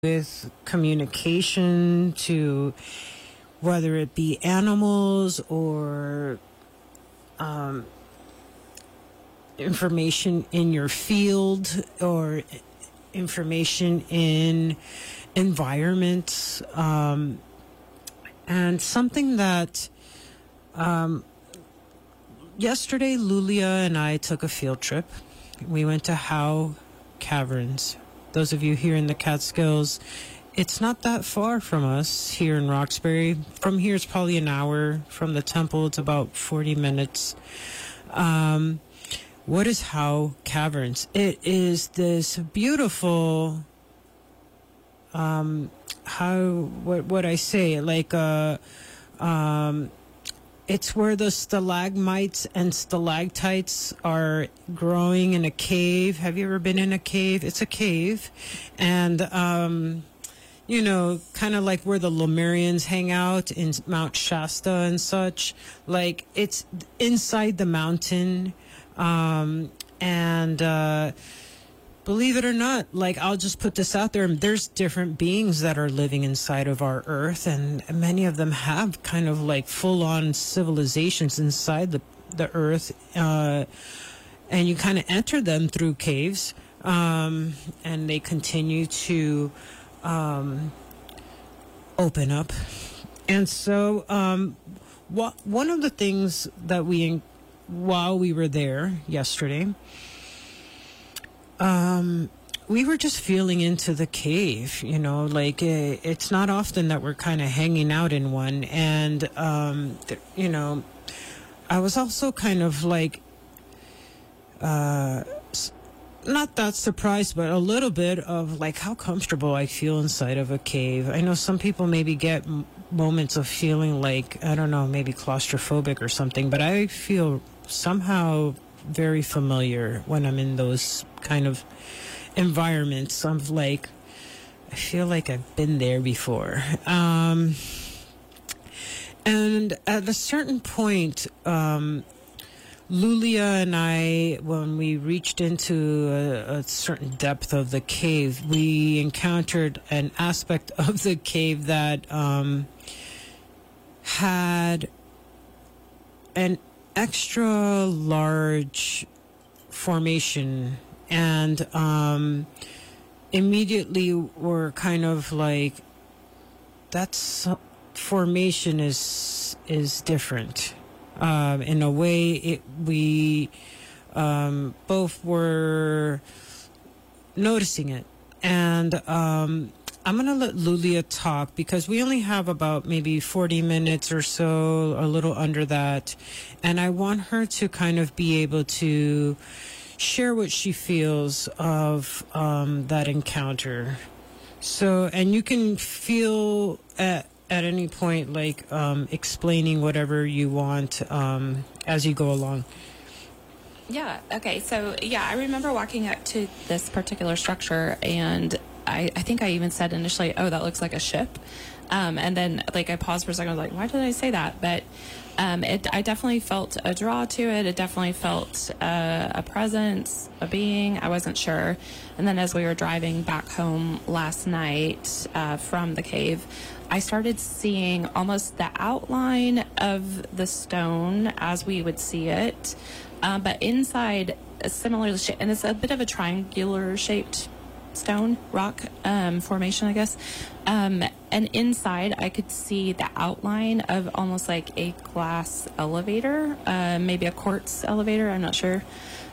with communication to whether it be animals or information in your field or information in environments. And something that yesterday, Lulia and I took a field trip. We went to Howe Caverns. Those of you here in the Catskills, it's not that far from us here in Roxbury. From here, it's probably an hour. From the temple, it's about 40 minutes. What is Howe Caverns? It is this beautiful, what I say, like it's where the stalagmites and stalactites are growing in a cave. Have you ever been in a cave? It's a cave. And, kind of like where the Lemurians hang out in Mount Shasta and such. Like, it's inside the mountain. Believe it or not, like, I'll just put this out there. There's different beings that are living inside of our earth, and many of them have kind of like full-on civilizations inside the earth. And you kind of enter them through caves, and they continue to open up. And so one of the things that while we were there yesterday, we were just feeling into the cave, like it's not often that we're kind of hanging out in one. And, I was also kind of like, not that surprised, but a little bit of like how comfortable I feel inside of a cave. I know some people maybe get moments of feeling like, I don't know, maybe claustrophobic or something, but I feel somehow very familiar when I'm in those kind of environments. I'm like, I feel like I've been there before. And at a certain point, Lulia and I, when we reached into a certain depth of the cave, we encountered an aspect of the cave that had an extra large formation, and immediately we're kind of like, that's formation is different. In a way, we both were noticing it. And I'm going to let Lulia talk because we only have about maybe 40 minutes or so, a little under that. And I want her to kind of be able to share what she feels of that encounter. So, and you can feel at any point like explaining whatever you want as you go along. Yeah, okay. So, yeah, I remember walking up to this particular structure, and I think I even said initially, oh, that looks like a ship. And then, like, I paused for a second. I was like, why did I say that? But I definitely felt a draw to it. It definitely felt a presence, a being. I wasn't sure. And then as we were driving back home last night from the cave, I started seeing almost the outline of the stone as we would see it. But inside, similarly, and it's a bit of a triangular shaped stone rock formation, I guess. And inside, I could see the outline of almost like a glass elevator, maybe a quartz elevator. I'm not sure.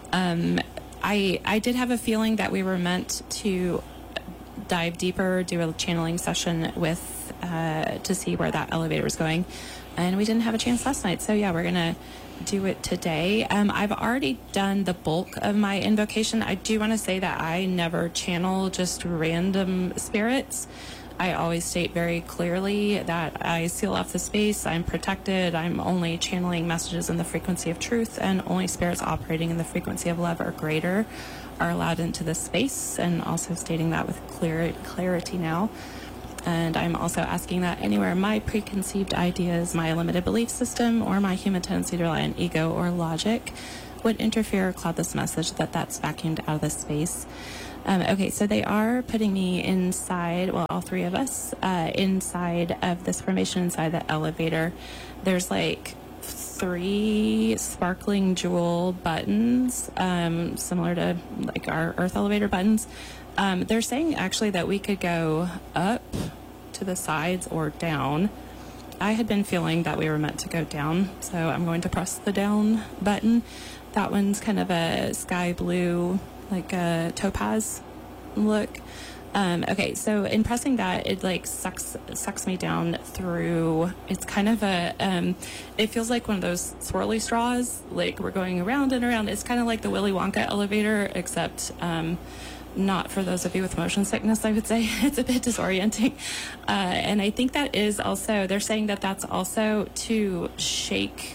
I did have a feeling that we were meant to dive deeper, do a channeling session with to see where that elevator was going, and we didn't have a chance last night. So yeah, we're gonna do it today. I've already done the bulk of my invocation. I do want to say that I never channel just random spirits. I always state very clearly that I seal off the space, I'm protected, I'm only channeling messages in the frequency of truth, and only spirits operating in the frequency of love or greater are allowed into this space, and also stating that with clarity now. And I'm also asking that anywhere my preconceived ideas, my limited belief system, or my human tendency to rely on ego or logic would interfere or cloud this message, that's vacuumed out of this space. Okay, so they are putting me inside, well, all three of us, inside of this formation, inside the elevator. There's like 3 sparkling jewel buttons, similar to like our Earth elevator buttons. They're saying actually that we could go up to the sides or down. I had been feeling that we were meant to go down, so I'm going to press the down button. That one's kind of a sky blue, like a topaz look. Okay, so in pressing that, it like sucks me down through. It's kind of a, it feels like one of those swirly straws, like we're going around and around. It's kind of like the Willy Wonka elevator, except not for those of you with motion sickness, I would say. It's a bit disorienting. And I think that is also, they're saying that that's also to shake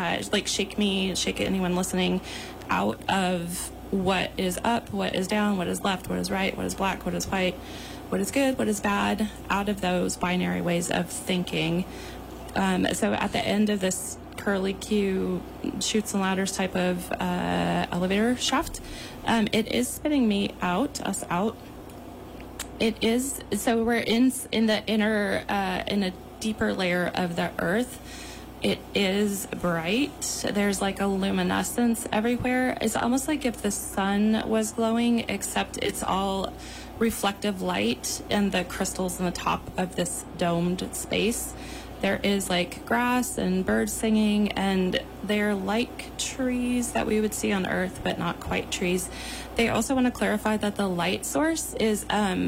anyone listening out of what is up, what is down, what is left, what is right, what is black, what is white, what is good, what is bad, out of those binary ways of thinking. So at the end of this curly Q chutes and ladders type of elevator shaft, it is spitting us out. It is, so we're in the inner, in a deeper layer of the earth. It is bright. There's like a luminescence everywhere. It's almost like if the sun was glowing, except it's all reflective light and the crystals in the top of this domed space. There is like grass and birds singing, and they're like trees that we would see on Earth, but not quite trees. They also want to clarify that the light source is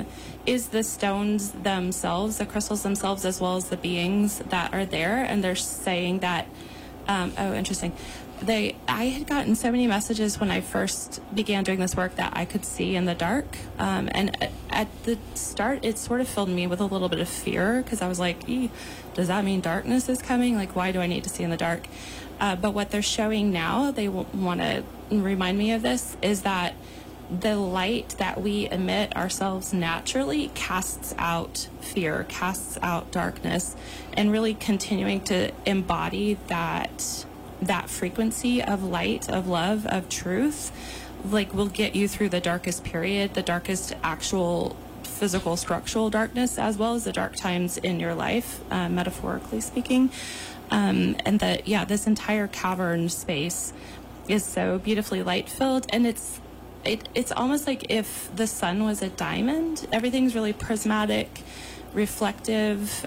the stones themselves, the crystals themselves, as well as the beings that are there. And they're saying that, oh, interesting. I had gotten so many messages when I first began doing this work that I could see in the dark. And at the start, it sort of filled me with a little bit of fear, because I was like, does that mean darkness is coming? Like, why do I need to see in the dark? But what they're showing now, they want to remind me of this, is that the light that we emit ourselves naturally casts out fear, casts out darkness, and really continuing to embody that frequency of light, of love, of truth, like will get you through the darkest period, the darkest actual physical structural darkness, as well as the dark times in your life, metaphorically speaking. And that, yeah, this entire cavern space is so beautifully light filled, and it's almost like if the sun was a diamond. Everything's really prismatic, reflective.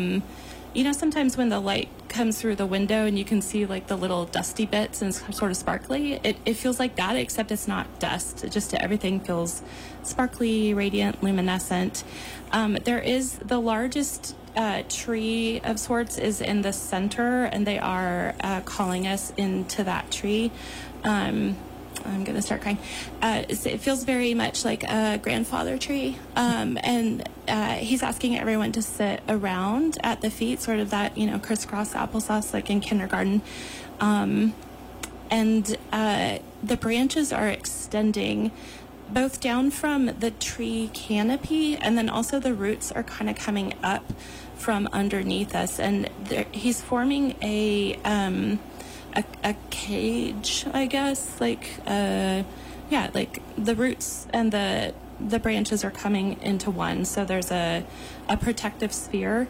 Sometimes when the light comes through the window and you can see like the little dusty bits and it's sort of sparkly, it feels like that, except it's not dust. Everything feels sparkly, radiant, luminescent. There is the largest tree of sorts is in the center, and they are calling us into that tree. I'm going to start crying. It feels very much like a grandfather tree. And he's asking everyone to sit around at the feet, sort of that, crisscross applesauce like in kindergarten. And the branches are extending both down from the tree canopy, and then also the roots are kind of coming up from underneath us. And he's forming a cage, I guess, like the roots and the branches are coming into one, so there's a protective sphere,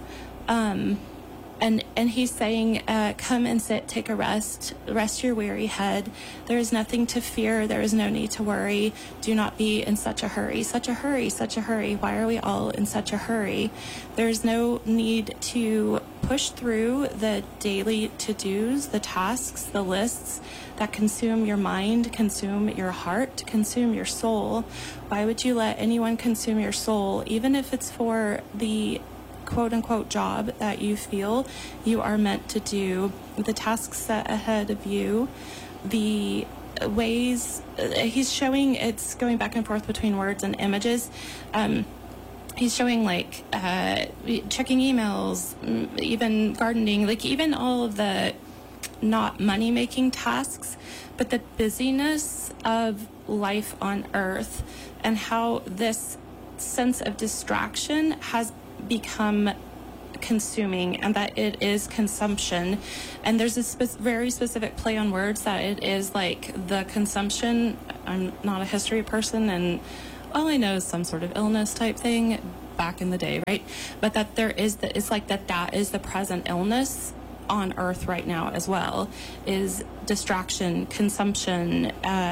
and he's saying, come and sit, take a rest your weary head. There is nothing to fear, there is no need to worry. Do not be in such a hurry. Why are we all in such a hurry? There's no need to push through the daily to-dos, the tasks, the lists that consume your mind, consume your heart, consume your soul. Why would you let anyone consume your soul, even if it's for the quote-unquote job that you feel you are meant to do, the tasks set ahead of you, the ways he's showing. It's going back and forth between words and images. He's showing like checking emails, even gardening, like even all of the not money-making tasks, but the busyness of life on Earth, and how this sense of distraction has become consuming, and that it is consumption. And there's a very specific play on words that it is like the consumption. I'm not a history person, and all I know is some sort of illness type thing back in the day, right? But that there is it's like that is the present illness on earth right now as well, is distraction, consumption,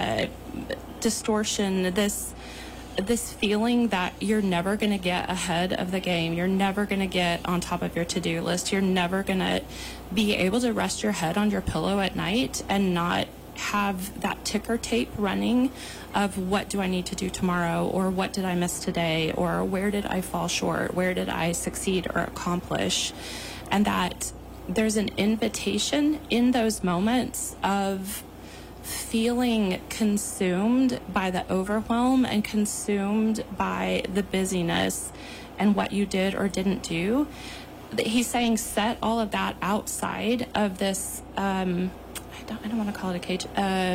distortion, this feeling that you're never going to get ahead of the game. You're never going to get on top of your to-do list. You're never going to be able to rest your head on your pillow at night and not have that ticker tape running of what do I need to do tomorrow, or what did I miss today, or where did I fall short, where did I succeed or accomplish. And that there's an invitation in those moments of feeling consumed by the overwhelm and consumed by the busyness and what you did or didn't do. He's saying set all of that outside of this, I don't want to call it a cage.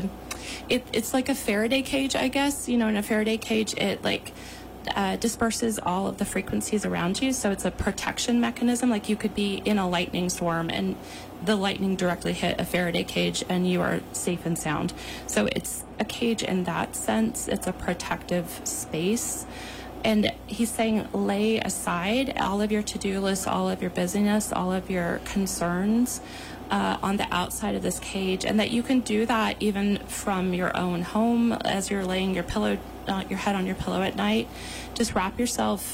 It's like a Faraday cage, I guess. You know, in a Faraday cage, it like disperses all of the frequencies around you. So it's a protection mechanism. Like you could be in a lightning storm and the lightning directly hit a Faraday cage and you are safe and sound. So it's a cage in that sense. It's a protective space. And he's saying lay aside all of your to-do lists, all of your busyness, all of your concerns on the outside of this cage, and that you can do that even from your own home as you're laying your head on your pillow at night. Just wrap yourself,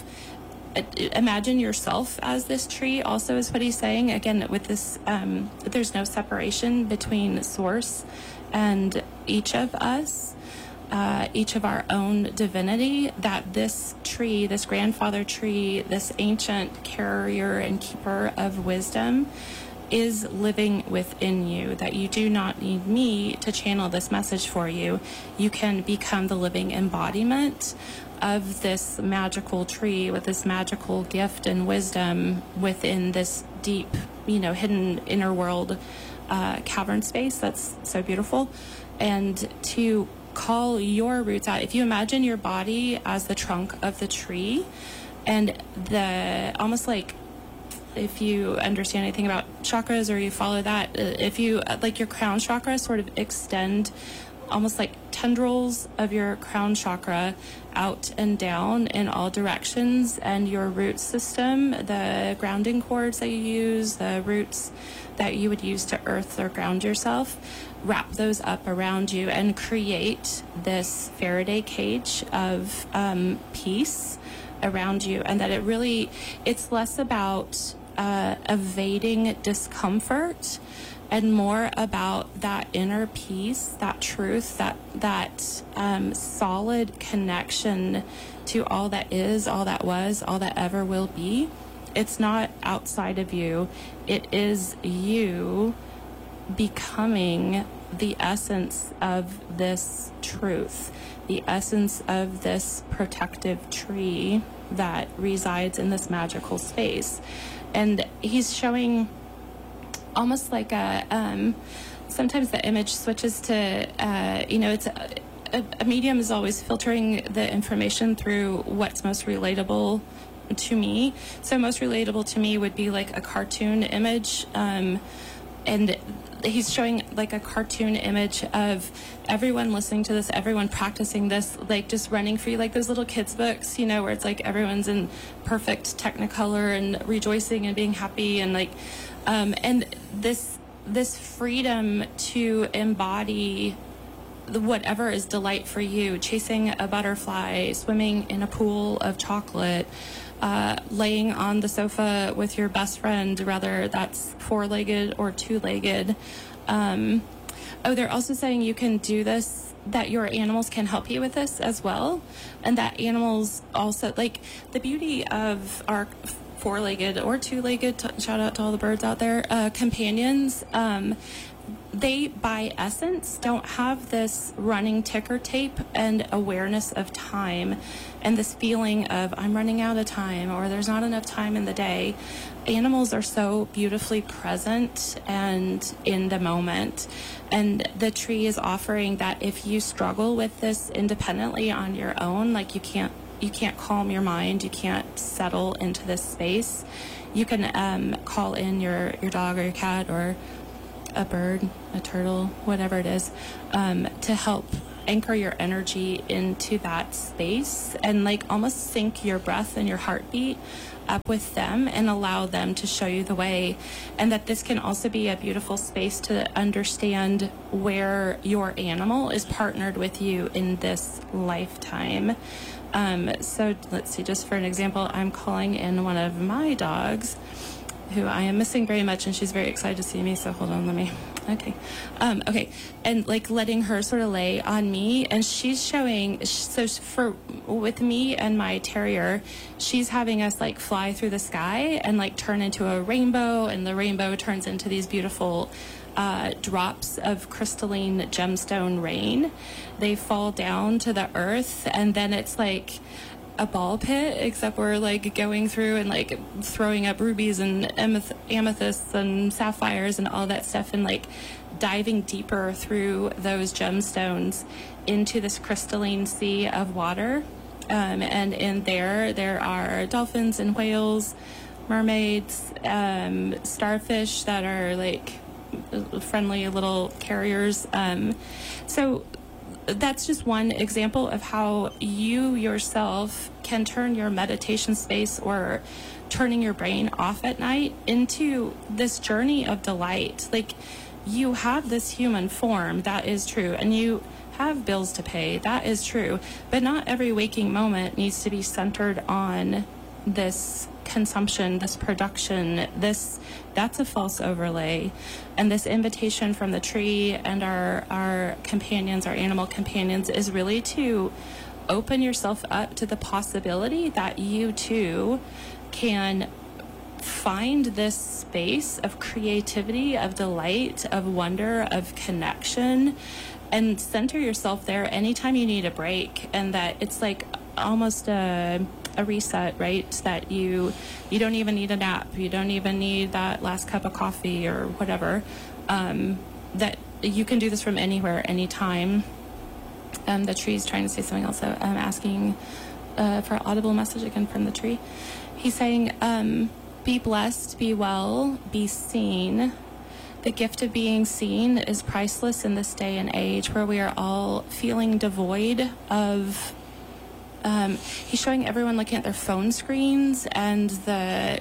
imagine yourself as this tree also is what he's saying. Again, with this, there's no separation between source and each of us, each of our own divinity, that this tree, this grandfather tree, this ancient carrier and keeper of wisdom is living within you, that you do not need me to channel this message for you. You can become the living embodiment of this magical tree with this magical gift and wisdom within this deep, hidden inner world cavern space that's so beautiful. And to call your roots out. If you imagine your body as the trunk of the tree, and almost like, if you understand anything about chakras or you follow that, if you, like your crown chakra, sort of extend almost like tendrils of your crown chakra out and down in all directions, and your root system, the grounding cords that you use, the roots that you would use to earth or ground yourself, wrap those up around you and create this Faraday cage of peace around you. And that it's less about evading discomfort and more about that inner peace, that truth, that solid connection to all that is, all that was, all that ever will be. It's not outside of you. It is you becoming the essence of this truth, the essence of this protective tree that resides in this magical space. And he's showing almost like sometimes the image switches to, it's a medium is always filtering the information through what's most relatable to me. So most relatable to me would be like a cartoon image. And he's showing like a cartoon image of everyone listening to this, everyone practicing this, like just running free, like those little kids books, where it's like everyone's in perfect technicolor and rejoicing and being happy, and like and this freedom to embody whatever is delight for you, chasing a butterfly, swimming in a pool of chocolate, laying on the sofa with your best friend, whether that's four-legged or two-legged. They're also saying you can do this, that your animals can help you with this as well, and that animals also, like the beauty of our four-legged or two-legged, shout out to all the birds out there, companions, they by essence don't have this running ticker tape and awareness of time and this feeling of I'm running out of time or there's not enough time in the day. Animals are so beautifully present and in the moment, and the tree is offering that if you struggle with this independently on your own, like you can't calm your mind, you can't settle into this space, you can call in your dog or your cat or a bird, a turtle, whatever it is, to help anchor your energy into that space and like almost sync your breath and your heartbeat up with them and allow them to show you the way. And that this can also be a beautiful space to understand where your animal is partnered with you in this lifetime. So let's see, just for an example, I'm calling in one of my dogs who I am missing very much, and she's very excited to see me. So hold on, okay. And like letting her sort of lay on me, and she's showing, so with me and my terrier, she's having us like fly through the sky and like turn into a rainbow, and the rainbow turns into these beautiful drops of crystalline gemstone rain. They fall down to the earth, and then it's like a ball pit, except we're like going through and like throwing up rubies and amethysts and sapphires and all that stuff, and like diving deeper through those gemstones into this crystalline sea of water. And in there are dolphins and whales, mermaids, starfish that are like friendly little carriers. So that's just one example of how you yourself can turn your meditation space or turning your brain off at night into this journey of delight. Like, you have this human form, that is true, and you have bills to pay, that is true, but not every waking moment needs to be centered on this consumption, this production, that's a false overlay. And this invitation from the tree and our companions, our animal companions, is really to open yourself up to the possibility that you too can find this space of creativity, of delight, of wonder, of connection, and center yourself there anytime you need a break. And that it's like almost a reset, right? That you don't even need a nap, you don't even need that last cup of coffee or whatever. That you can do this from anywhere, anytime. The tree's trying to say something else, so I'm asking for an audible message again from the tree. He's saying, be blessed, be well, be seen. The gift of being seen is priceless in this day and age where we are all feeling devoid of. He's showing everyone looking at their phone screens and the,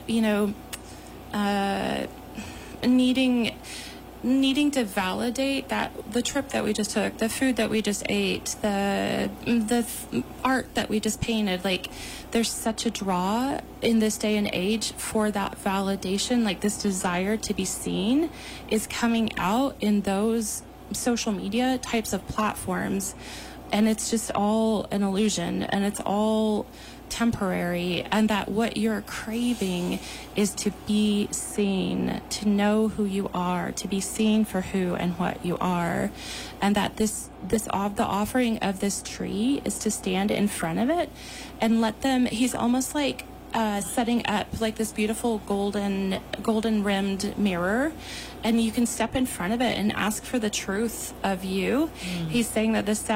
needing to validate that the trip that we just took, the food that we just ate, the art that we just painted. Like, there's such a draw in this day and age for that validation. Like, this desire to be seen is coming out in those social media types of platforms. And it's just all an illusion, and it's all temporary, and that what you're craving is to be seen, to know who you are, to be seen for who and what you are. And that the offering of this tree is to stand in front of it and let them, he's almost like setting up like this beautiful golden rimmed mirror, and you can step in front of it and ask for the truth of you. He's saying that this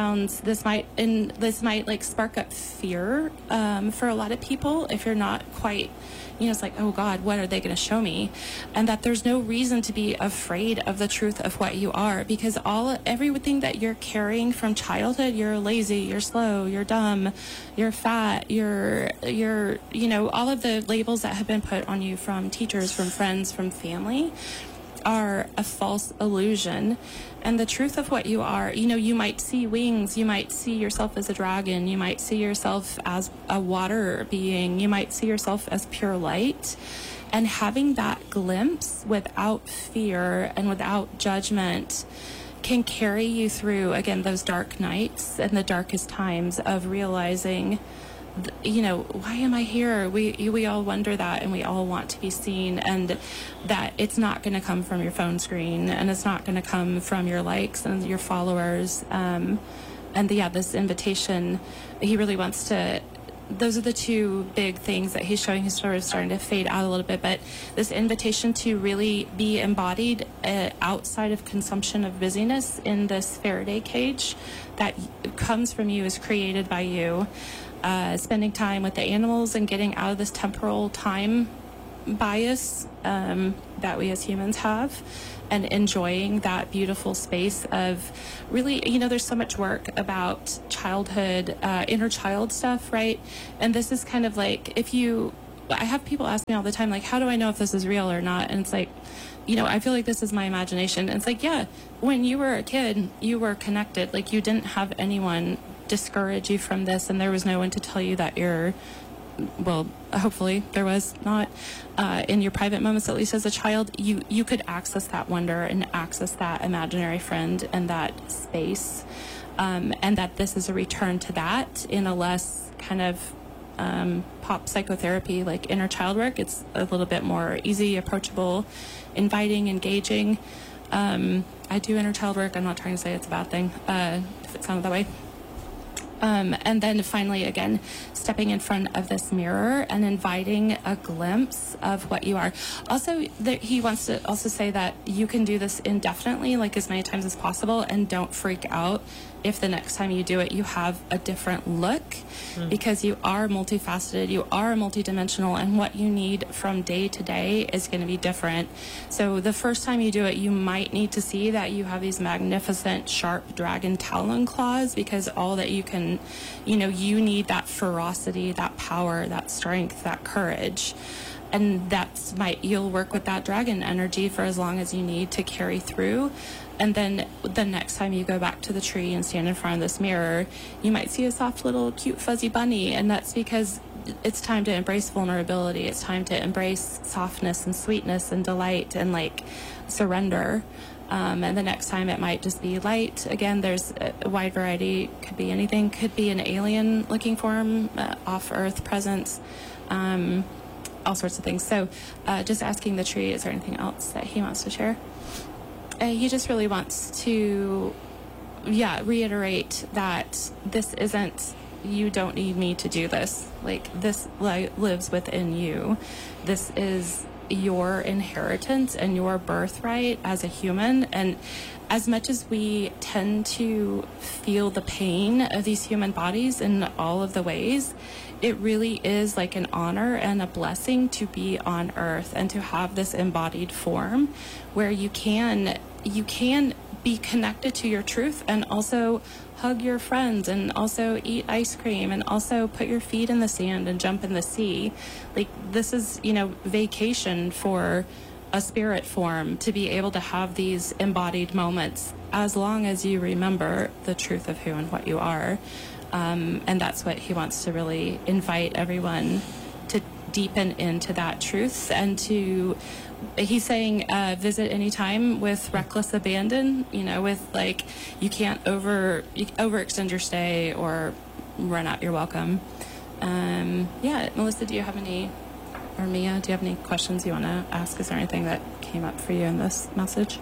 might like spark up fear for a lot of people if you're not quite, it's like, oh God, what are they going to show me? And that there's no reason to be afraid of the truth of what you are, because everything that you're carrying from childhood, you're lazy, you're slow, you're dumb, you're fat, you're all of the labels that have been put on you from teachers, from friends, from family, are a false illusion. And the truth of what you are, you might see wings, you might see yourself as a dragon, you might see yourself as a water being, you might see yourself as pure light. And having that glimpse without fear and without judgment can carry you through, again, those dark nights and the darkest times of realizing, why am I here? We all wonder that, and we all want to be seen, and that it's not going to come from your phone screen, and it's not going to come from your likes and your followers. This invitation, he really wants to, those are the two big things that he's showing. He's sort of starting to fade out a little bit, but this invitation to really be embodied outside of consumption of busyness in this Faraday cage that comes from you, is created by you. Spending time with the animals and getting out of this temporal time bias that we as humans have, and enjoying that beautiful space of really, there's so much work about childhood, inner child stuff, right? And this is kind of like, I have people ask me all the time, like, how do I know if this is real or not? And it's like, I feel like this is my imagination. And it's like, yeah, when you were a kid, you were connected. Like, you didn't have anyone discourage you from this, and there was no one to tell you that well, hopefully there was not, in your private moments, at least as a child, you could access that wonder and access that imaginary friend and that space, and that this is a return to that in a less kind of pop psychotherapy, like inner child work. It's a little bit more easy, approachable, inviting, engaging. I do inner child work. I'm not trying to say it's a bad thing, if it sounded that way. And then finally, again, stepping in front of this mirror and inviting a glimpse of what you are. Also, he wants to also say that you can do this indefinitely, like as many times as possible, and don't freak out if the next time you do it, you have a different look, because you are multifaceted, you are multidimensional, and what you need from day to day is going to be different. So the first time you do it, you might need to see that you have these magnificent, sharp dragon talon claws, because all that you can, you need that ferocity, that power, that strength, that courage. And you'll work with that dragon energy for as long as you need to carry through. And then the next time you go back to the tree and stand in front of this mirror, you might see a soft little cute fuzzy bunny. And that's because it's time to embrace vulnerability. It's time to embrace softness and sweetness and delight and like surrender. And the next time it might just be light. Again, there's a wide variety. Could be anything. Could be an alien looking form, off-earth presence. All sorts of things. So just asking the tree, is there anything else that he wants to share? He just really wants to, reiterate that this isn't, you don't need me to do this. Like, this lives within you. This is your inheritance and your birthright as a human. And as much as we tend to feel the pain of these human bodies in all of the ways, it really is like an honor and a blessing to be on earth and to have this embodied form where you can be connected to your truth and also hug your friends and also eat ice cream and also put your feet in the sand and jump in the sea. Like, this is, vacation for a spirit form, to be able to have these embodied moments as long as you remember the truth of who and what you are. And that's what he wants to really invite everyone to deepen into that truth, and he's saying, visit anytime with reckless abandon, with like, you can't overextend your stay or run out your welcome. Melissa, do you have any, or Mia, do you have any questions you want to ask? Is there anything that came up for you in this message?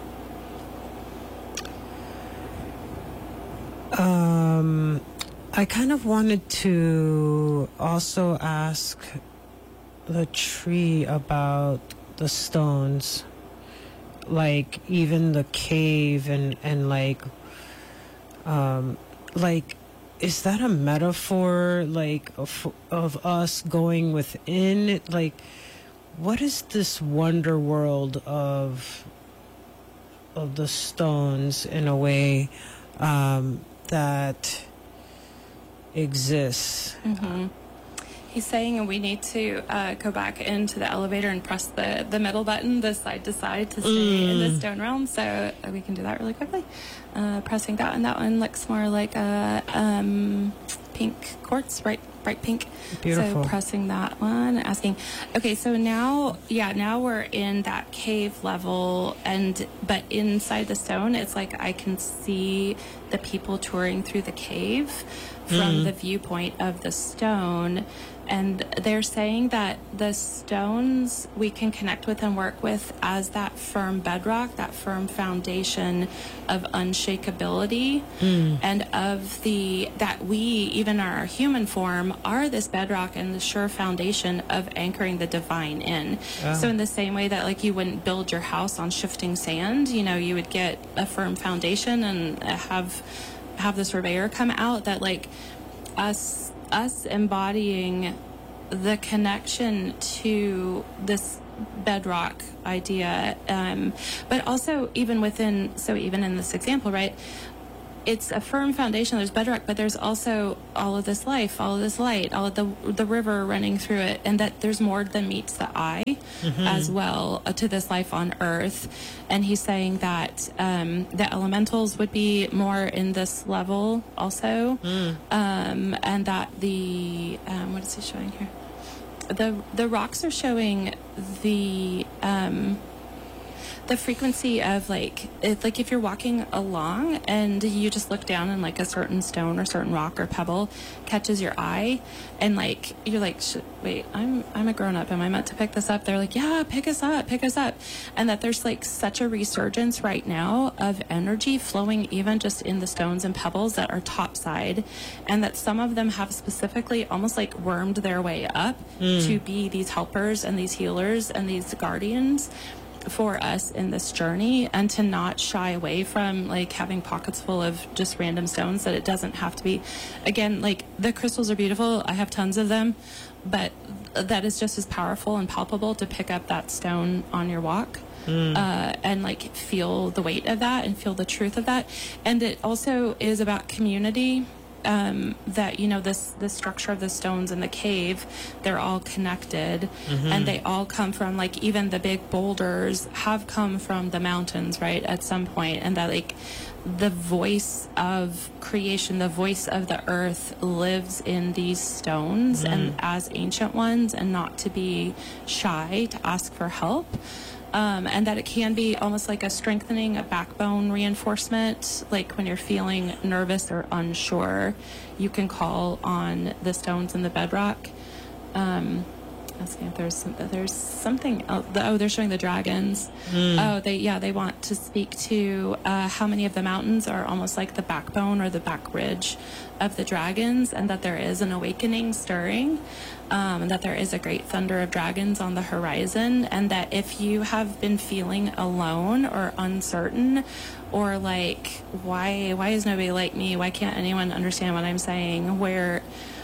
I kind of wanted to also ask the tree about the stones, like even the cave and is that a metaphor, like of us going within? Like, what is this wonder world of the stones in a way that exists? Mm-hmm. He's saying we need to go back into the elevator and press the middle button, the side to side, to stay in the stone realm. So we can do that really quickly. Pressing that one looks more like a pink quartz, bright pink. Beautiful. So pressing that one, asking. Okay, so now we're in that cave level, but inside the stone, it's like I can see the people touring through the cave from the viewpoint of the stone. And they're saying that the stones we can connect with and work with as that firm bedrock, that firm foundation of unshakability, and of that we, even our human form, are this bedrock and the sure foundation of anchoring the divine in. Oh. So in the same way that, like, you wouldn't build your house on shifting sand, you would get a firm foundation and have the surveyor come out, that like us embodying the connection to this bedrock idea, but also even in this example, right, it's a firm foundation, there's bedrock, but there's also all of this life, all of this light, all of the river running through it, and that there's more than meets the eye as well to this life on earth. And he's saying that the elementals would be more in this level also, and that what is he showing here? The rocks are showing the frequency of like if you're walking along and you just look down and like a certain stone or certain rock or pebble catches your eye, and like you're like, wait, I'm a grown up, am I meant to pick this up? They're like, yeah, pick us up, and that there's like such a resurgence right now of energy flowing even just in the stones and pebbles that are topside, and that some of them have specifically almost like wormed their way up to be these helpers and these healers and these guardians for us in this journey, and to not shy away from like having pockets full of just random stones, that it doesn't have to be, again, like the crystals are beautiful, I have tons of them, but that is just as powerful and palpable to pick up that stone on your walk and like feel the weight of that and feel the truth of that. And it also is about community. That, you know, this structure of the stones in the cave, they're all connected, and they all come from, like, even the big boulders have come from the mountains, right, at some point, and that, like, the voice of creation, the voice of the earth lives in these stones and as ancient ones, and not to be shy to ask for help. And that it can be almost like a strengthening, a backbone reinforcement. Like when you're feeling nervous or unsure, you can call on the stones in the bedrock. Asking if there's something else. Oh, they're showing the dragons. Oh, they want to speak to how many of the mountains are almost like the backbone or the back ridge of the dragons, and that there is an awakening stirring, and that there is a great thunder of dragons on the horizon, and that if you have been feeling alone or uncertain, or like, why is nobody like me? Why can't anyone understand what I'm saying? Where,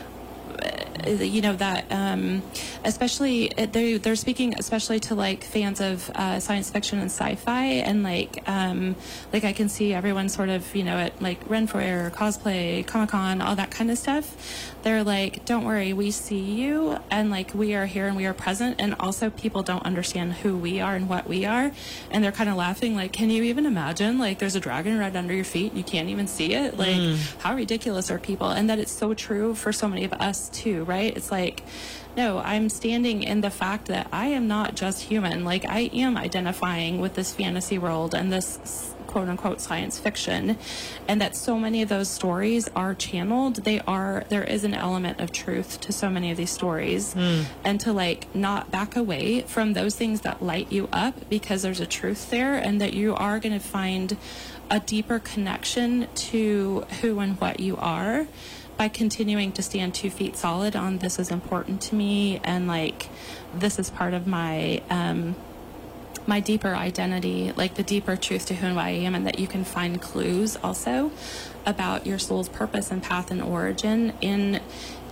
you know, that especially they're speaking especially to like fans of science fiction and sci-fi, and like I can see everyone sort of, you know, at like Ren Fair, cosplay, Comic-Con, all that kind of stuff. They're like, don't worry, we see you, and like we are here and we are present, and also people don't understand who we are and what we are, and they're kind of laughing like, can you even imagine, like there's a dragon right under your feet and you can't even see it? Like how ridiculous are people? And that it's so true for so many of us too, right? It's like, no, I'm standing in the fact that I am not just human. Like I am identifying with this fantasy world and this quote unquote science fiction, and that so many of those stories are channeled. There is an element of truth to so many of these stories, and to like not back away from those things that light you up, because there's a truth there, and that you are going to find a deeper connection to who and what you are by continuing to stand 2 feet solid on, this is important to me, and like this is part of my my deeper identity, like the deeper truth to who I am, and that you can find clues also about your soul's purpose and path and origin in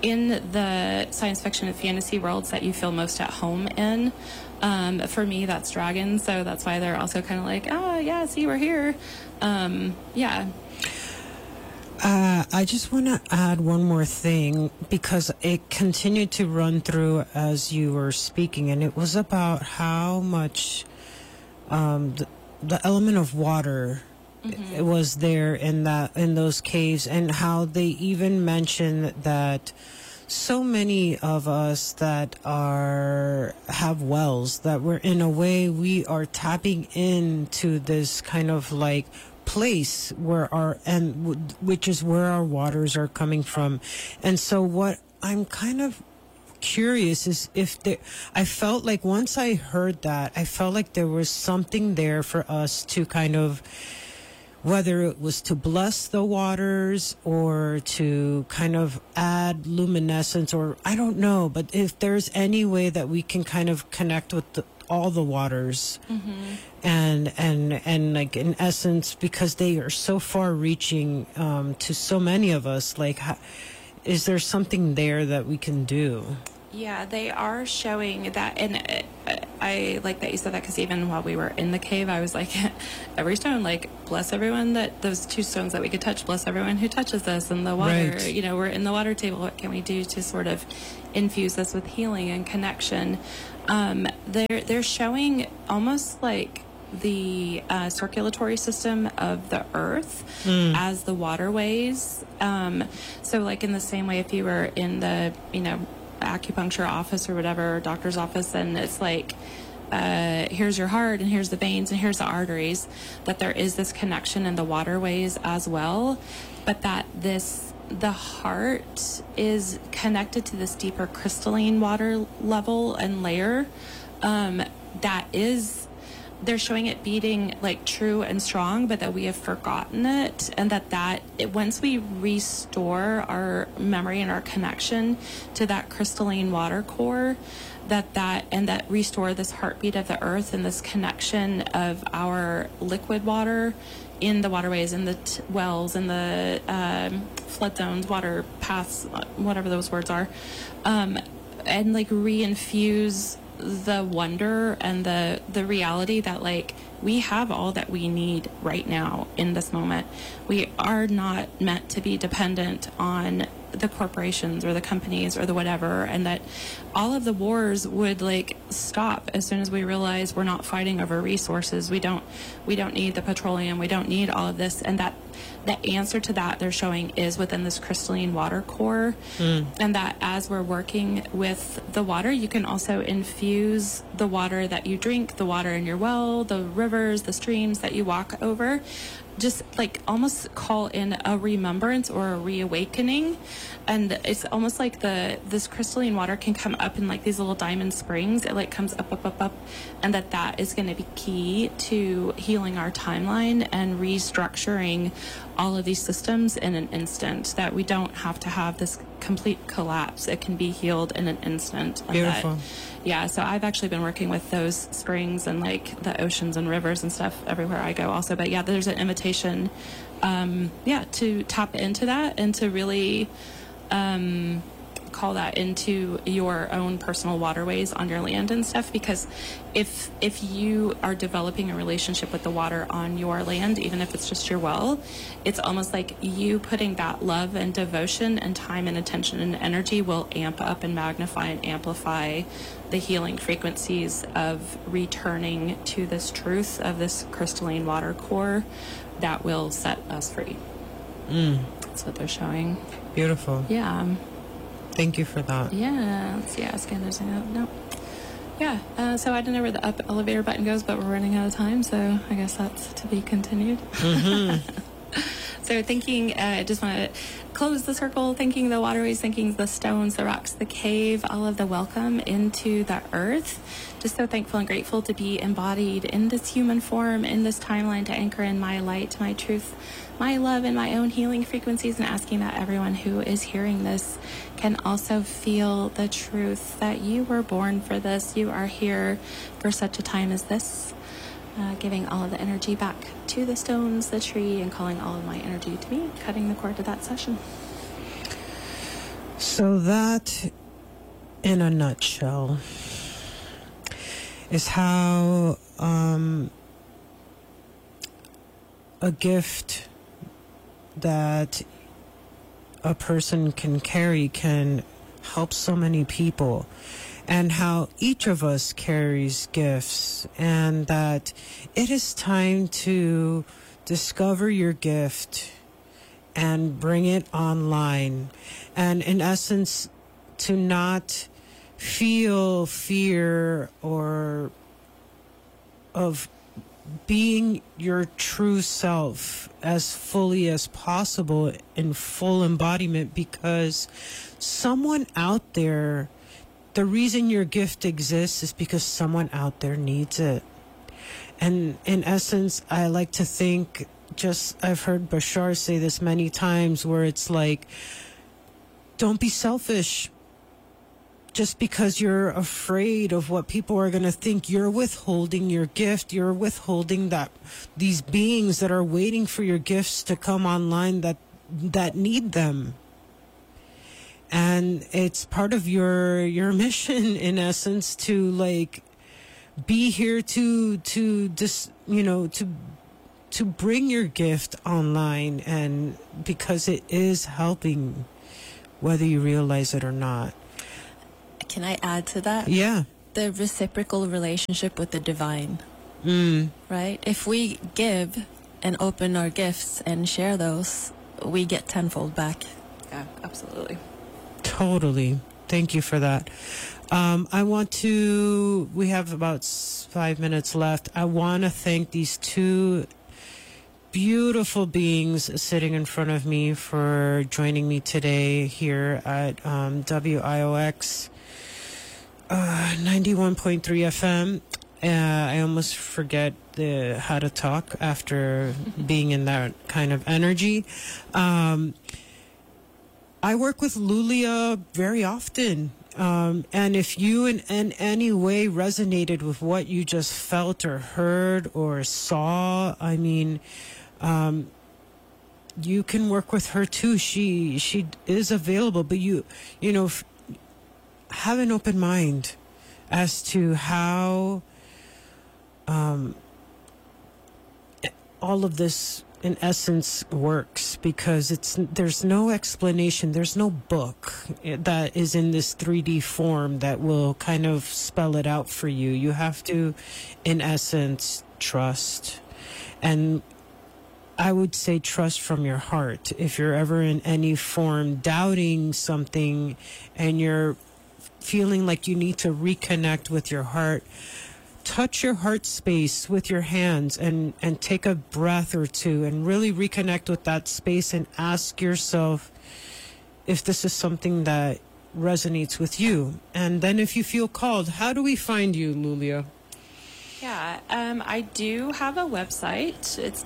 the science fiction and fantasy worlds that you feel most at home in. For me, that's dragons, so that's why they're also kind of like, oh yeah, see, we're here. Yeah. I just want to add one more thing, because it continued to run through as you were speaking, and it was about how much the element of water it was there in those caves, and how they even mentioned that so many of us that have wells, that we're in a way we are tapping into this kind of like place which is where our waters are coming from. And so what I'm kind of curious is I felt like once I heard that, I felt like there was something there for us to kind of, whether it was to bless the waters or to kind of add luminescence, or I don't know, but if there's any way that we can kind of connect with all the waters, and like in essence, because they are so far reaching to so many of us, like is there something there that we can do? Yeah, they are showing that, and I like that you said that, because even while we were in the cave, I was like, every stone, like, bless everyone that those 2 stones that we could touch, bless everyone who touches this, and the water, Right. you know, we're in the water table. What can we do to sort of infuse this with healing and connection? They're showing almost like the circulatory system of the earth as the waterways. So like in the same way, if you were in the, you know, acupuncture office or whatever, doctor's office, and it's like, here's your heart and here's the veins and here's the arteries, that there is this connection in the waterways as well, but that the heart is connected to this deeper crystalline water level and layer, that is, they're showing it beating like true and strong, but that we have forgotten it, and once we restore our memory and our connection to that crystalline water core, that restore this heartbeat of the earth and this connection of our liquid water in the waterways, in the wells, in the flood zones, water paths, whatever those words are, and like reinfuse the wonder and the reality that like we have all that we need right now in this moment. We are not meant to be dependent on the corporations or the companies or the whatever, and that all of the wars would like stop as soon as we realize we're not fighting over resources. We don't need the petroleum, we don't need all of this, and that the answer to that they're showing is within this crystalline water core. And that as we're working with the water, you can also infuse the water that you drink, the water in your well, the rivers, the streams that you walk over, just like almost call in a remembrance or a reawakening. And it's almost like this crystalline water can come up in like these little diamond springs. It like comes up, and that is going to be key to healing our timeline and restructuring all of these systems in an instant, that we don't have to have this complete collapse. It can be healed in an instant. And Beautiful. yeah, so I've actually been working with those springs and like the oceans and rivers and stuff everywhere I go also. But yeah, there's an invitation, to tap into that and to really call that into your own personal waterways on your land and stuff. Because if you are developing a relationship with the water on your land, even if it's just your well, it's almost like you putting that love and devotion and time and attention and energy will amp up and magnify and amplify the healing frequencies of returning to this truth of this crystalline water core that will set us free. That's what they're showing. Beautiful. Yeah. Thank you for that. Yeah. Let's see. Ask others. No. Yeah. So I don't know where the up elevator button goes, but we're running out of time, so I guess that's to be continued. So thanking, I just want to close the circle, thanking the waterways, thanking the stones, the rocks, the cave, all of the welcome into the earth. Just so thankful and grateful to be embodied in this human form, in this timeline, to anchor in my light, my truth, my love, and my own healing frequencies, and asking that everyone who is hearing this can also feel the truth that you were born for this. You are here for such a time as this. Giving all of the energy back to the stones, the tree, and calling all of my energy to me, cutting the cord to that session. So that, in a nutshell, is how a gift that a person can carry can help so many people, and how each of us carries gifts, and that it is time to discover your gift and bring it online. And in essence, to not feel fear or of being your true self as fully as possible in full embodiment, because someone out there, the reason your gift exists is because someone out there needs it. And in essence, I like to think, I've heard Bashar say this many times, where it's like, don't be selfish. Just because you're afraid of what people are going to think, you're withholding your gift. You're withholding these beings that are waiting for your gifts to come online that need them. and it's part of your mission, in essence, to like be here to just, you know, to bring your gift online, and because it is helping, whether you realize it or not. Can I add to that? Yeah. The reciprocal relationship with the divine. Right? If we give and open our gifts and share those, we get tenfold back. Yeah, absolutely. Totally. Thank you for that. We have about 5 minutes left. I want to thank these two beautiful beings sitting in front of me for joining me today here at WIOX 91.3 FM. I almost forget how to talk after being in that kind of energy. I work with Lulia very often. And if you in any way resonated with what you just felt or heard or saw, I mean, you can work with her too. She is available, but you know, have an open mind as to how all of this in essence works, because there's no explanation, there's no book that is in this 3D form that will kind of spell it out for you. You have to, in essence, trust. And I would say trust from your heart. If you're ever in any form doubting something and you're feeling like you need to reconnect with your heart, touch your heart space with your hands and take a breath or two and really reconnect with that space and ask yourself if this is something that resonates with you. And then if you feel called, how do we find you, Lulia? Yeah, I do have a website. It's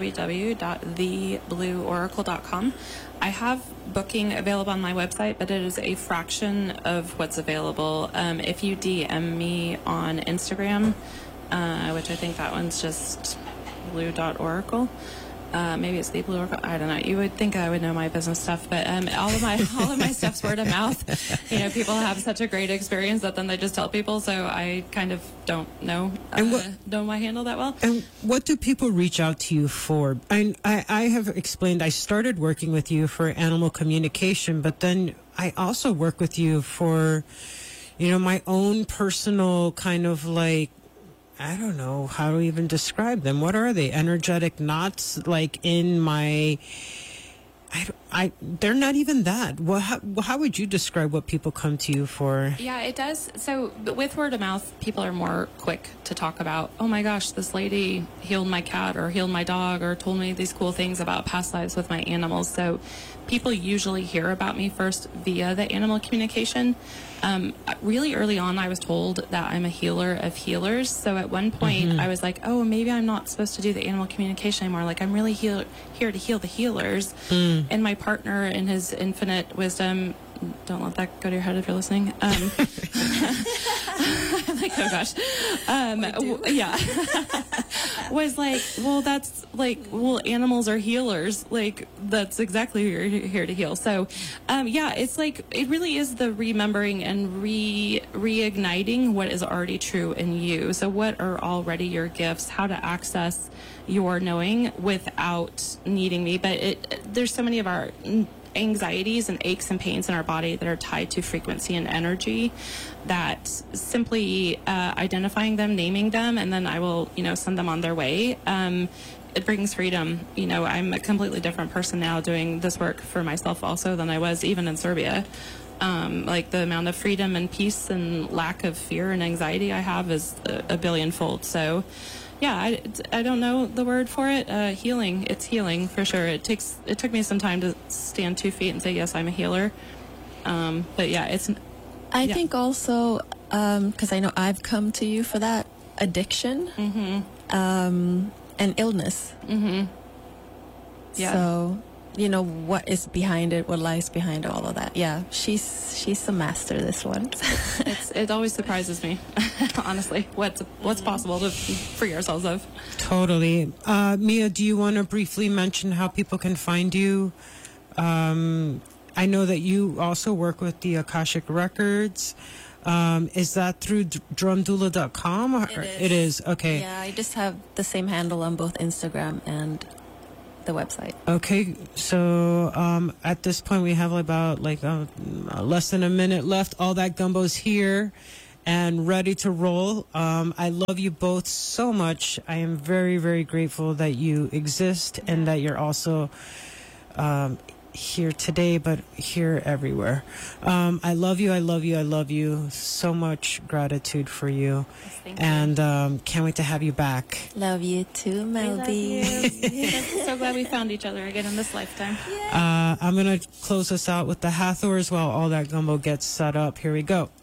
www.theblueoracle.com. I have booking available on my website, but it is a fraction of what's available. If you DM me on Instagram, which I think that one's just blue.oracle. Maybe it's the Blue Oracle. I don't know. You would think I would know my business stuff, but all of my stuff's word of mouth. You know, people have such a great experience that then they just tell people. So I kind of don't know my handle that well. And what do people reach out to you for? I have explained I started working with you for animal communication, but then I also work with you for, you know, my own personal kind of like, I don't know how to even describe them. What are they? Energetic knots, like in my. They're not even that. Well, how would you describe what people come to you for? Yeah, it does. So with word of mouth, people are more quick to talk about, oh my gosh, this lady healed my cat or healed my dog or told me these cool things about past lives with my animals. So people usually hear about me first via the animal communication. Really early on, I was told that I'm a healer of healers. So at one point, I was like, oh, maybe I'm not supposed to do the animal communication anymore. Like, I'm really here to heal the healers. And my partner, in his infinite wisdom, don't let that go to your head if you're listening. Like, oh gosh. Yeah. Was like, well, that's like, well, animals are healers. Like, that's exactly who you're here to heal. So, yeah, it's like, it really is the remembering and reigniting what is already true in you. So what are already your gifts, how to access your knowing without needing me. But there's so many of our anxieties and aches and pains in our body that are tied to frequency and energy that simply identifying them, naming them, and then I will, send them on their way. It brings freedom. I'm a completely different person now doing this work for myself also than I was even in Serbia. Like the amount of freedom and peace and lack of fear and anxiety I have is a billionfold. So yeah, I don't know the word for it. Healing. It's healing for sure. It took me some time to stand 2 feet and say, yes, I'm a healer. But yeah, I think also, because I know I've come to you for that addiction, and illness. Yeah. So, what is behind it, what lies behind all of that. Yeah, she's a master, this one. It always surprises me, honestly, what's possible to free ourselves of. Totally. Mia, do you want to briefly mention how people can find you I know that you also work with the Akashic Records. Is that through drumdoula.com? It is. Okay. Yeah, I just have the same handle on both Instagram and the website. Okay, so at this point we have about less than a minute left. All That Gumbo's here and ready to roll. I love you both so much. I am very, very grateful that you exist and that you're also here today, but here everywhere. I love you. I love you. I love you. So much gratitude for you. Yes, thank and can't wait to have you back. Love you too, Melby. So glad we found each other again in this lifetime. I'm going to close us out with the Hathors while All That Gumbo gets set up. Here we go.